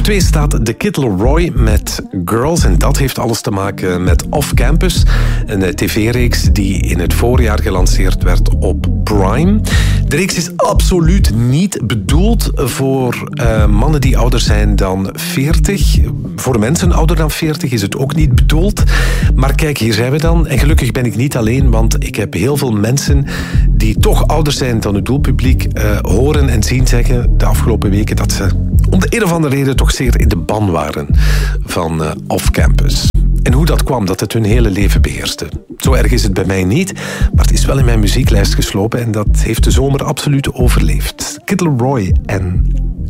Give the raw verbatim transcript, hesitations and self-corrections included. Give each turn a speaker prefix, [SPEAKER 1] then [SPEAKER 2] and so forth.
[SPEAKER 1] twee staat The Kid Laroi met Girls. En dat heeft alles te maken met Off Campus. Een tv-reeks die in het voorjaar gelanceerd werd op Prime. De reeks is absoluut niet bedoeld voor uh, mannen die ouder zijn dan veertig. Voor mensen ouder dan veertig is het ook niet bedoeld. Maar kijk, hier zijn we dan. En gelukkig ben ik niet alleen, want ik heb heel veel mensen die toch ouder zijn dan het doelpubliek uh, horen en zien zeggen de afgelopen weken dat ze om de een of andere reden toch zeer in de ban waren van uh, Off Campus. En hoe dat kwam, dat het hun hele leven beheerste. Zo erg is het bij mij niet, maar het is wel in mijn muzieklijst geslopen en dat heeft de zomer absoluut overleefd. Kid Laroi en